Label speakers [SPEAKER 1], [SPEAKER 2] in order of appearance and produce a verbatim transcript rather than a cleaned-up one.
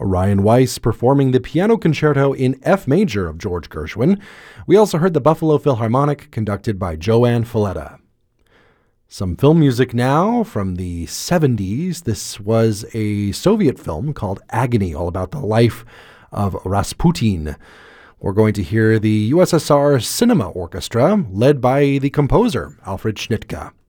[SPEAKER 1] Ryan Weiss performing the piano concerto in F major of George Gershwin. We also heard the Buffalo Philharmonic conducted by Joanne Falletta. Some film music now from the seventies. This was a Soviet film called Agony, all about the life of Rasputin. We're going to hear the U S S R Cinema Orchestra, led by the composer, Alfred Schnittke.